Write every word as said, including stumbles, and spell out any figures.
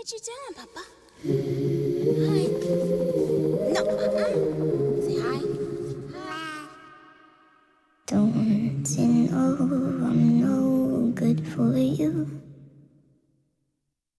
What you doing, Papa? Hi. No, uh-uh. Say hi. Hi. Don't you know